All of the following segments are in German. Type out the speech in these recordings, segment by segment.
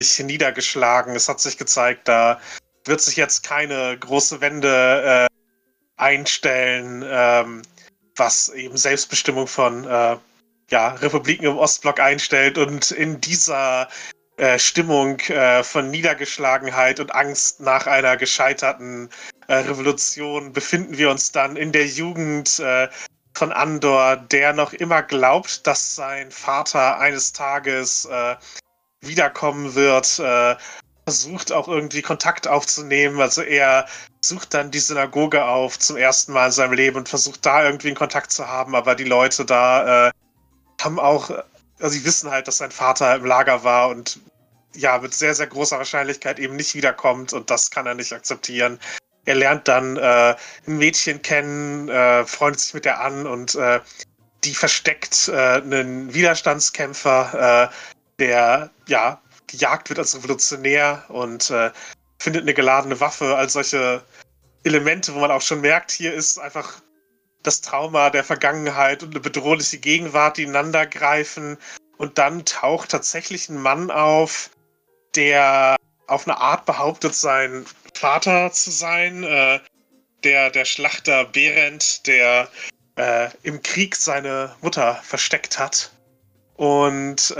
niedergeschlagen. Es hat sich gezeigt, da wird sich jetzt keine große Wende einstellen, was eben Selbstbestimmung von Republiken im Ostblock einstellt. Und in dieser Stimmung von Niedergeschlagenheit und Angst nach einer gescheiterten Revolution befinden wir uns dann in der Jugend von Andor, der noch immer glaubt, dass sein Vater eines Tages wiederkommen wird, versucht auch irgendwie Kontakt aufzunehmen. Also er sucht dann die Synagoge auf zum ersten Mal in seinem Leben und versucht da irgendwie einen Kontakt zu haben, aber die Leute da haben auch, also sie wissen halt, dass sein Vater im Lager war und ja, mit sehr, sehr großer Wahrscheinlichkeit eben nicht wiederkommt und das kann er nicht akzeptieren. Er lernt dann ein Mädchen kennen, freundet sich mit der an und die versteckt einen Widerstandskämpfer, der ja gejagt wird als Revolutionär und findet eine geladene Waffe, als solche Elemente, wo man auch schon merkt, hier ist einfach das Trauma der Vergangenheit und eine bedrohliche Gegenwart, die ineinander greifen. Und dann taucht tatsächlich ein Mann auf, der auf eine Art behauptet, sein Vater zu sein, der Schlachter Berend, der im Krieg seine Mutter versteckt hat und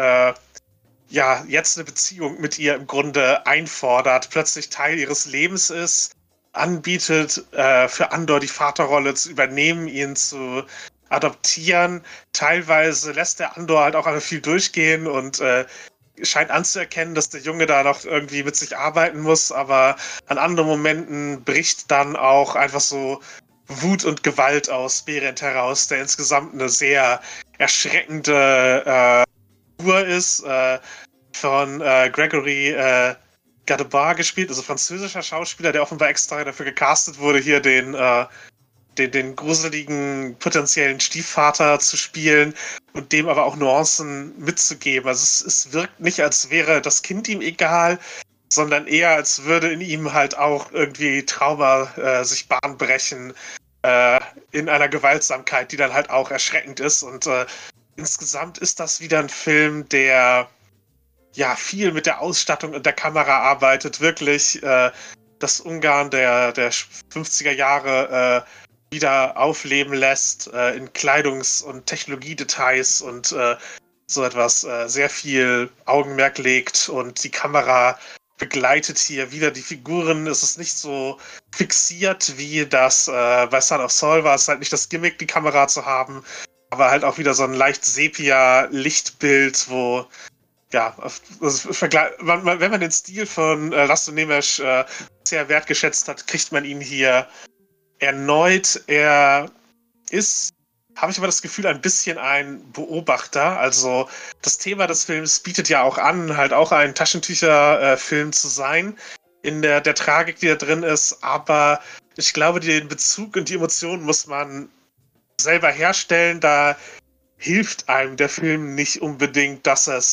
jetzt eine Beziehung mit ihr im Grunde einfordert, plötzlich Teil ihres Lebens ist, anbietet, für Andor die Vaterrolle zu übernehmen, ihn zu adoptieren. Teilweise lässt der Andor halt auch einfach viel durchgehen und scheint anzuerkennen, dass der Junge da noch irgendwie mit sich arbeiten muss, aber an anderen Momenten bricht dann auch einfach so Wut und Gewalt aus Berend heraus, der insgesamt eine sehr erschreckende Figur ist, von Gregory Gadebois gespielt, also französischer Schauspieler, der offenbar extra dafür gecastet wurde, hier den gruseligen potenziellen Stiefvater zu spielen und dem aber auch Nuancen mitzugeben. Also es wirkt nicht, als wäre das Kind ihm egal, sondern eher, als würde in ihm halt auch irgendwie Trauma sich Bahn brechen in einer Gewaltsamkeit, die dann halt auch erschreckend ist. Und insgesamt ist das wieder ein Film, der ja viel mit der Ausstattung und der Kamera arbeitet. Wirklich das Ungarn der 50er Jahre wieder aufleben lässt in Kleidungs- und Technologiedetails und so etwas sehr viel Augenmerk legt und die Kamera begleitet hier wieder die Figuren. Es ist nicht so fixiert, wie das bei Son of Saul war. Es ist halt nicht das Gimmick, die Kamera zu haben, aber halt auch wieder so ein leicht Sepia-Lichtbild, wo ja, wenn man den Stil von Laszlo Nemes sehr wertgeschätzt hat, kriegt man ihn hier erneut. Er ist, habe ich aber das Gefühl, ein bisschen ein Beobachter. Also das Thema des Films bietet ja auch an, halt auch ein Taschentücher-Film zu sein, in der Tragik, die da drin ist. Aber ich glaube, den Bezug und die Emotionen muss man selber herstellen. Da hilft einem der Film nicht unbedingt,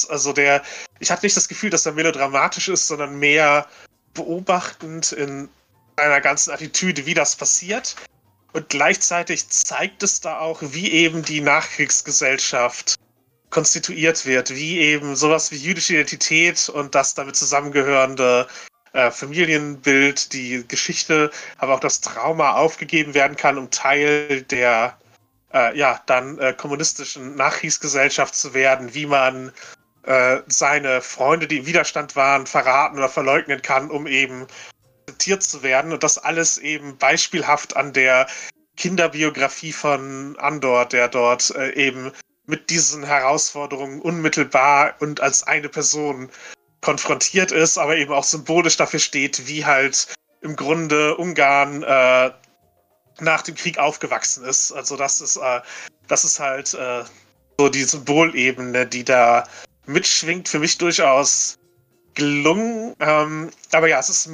ich hatte nicht das Gefühl, dass er melodramatisch ist, sondern mehr beobachtend in seiner ganzen Attitüde, wie das passiert. Und gleichzeitig zeigt es da auch, wie eben die Nachkriegsgesellschaft konstituiert wird, wie eben sowas wie jüdische Identität und das damit zusammengehörende Familienbild, die Geschichte, aber auch das Trauma aufgegeben werden kann, um Teil der kommunistischen Nachkriegsgesellschaft zu werden, wie man seine Freunde, die im Widerstand waren, verraten oder verleugnen kann, um eben akzeptiert zu werden. Und das alles eben beispielhaft an der Kinderbiografie von Andor, der dort eben mit diesen Herausforderungen unmittelbar und als eine Person konfrontiert ist, aber eben auch symbolisch dafür steht, wie halt im Grunde Ungarn nach dem Krieg aufgewachsen ist. Also das ist halt so die Symbolebene, die da mitschwingt, für mich durchaus gelungen. Aber ja, es ist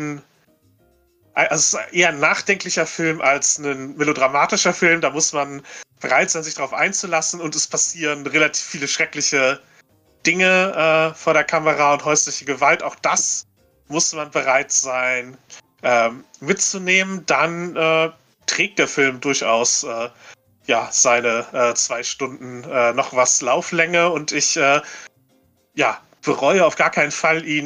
eher ein nachdenklicher Film als ein melodramatischer Film. Da muss man bereit sein, sich darauf einzulassen und es passieren relativ viele schreckliche Dinge vor der Kamera und häusliche Gewalt. Auch das muss man bereit sein mitzunehmen. Dann trägt der Film durchaus seine 2 Stunden noch was Lauflänge und ich bereue auf gar keinen Fall, ihn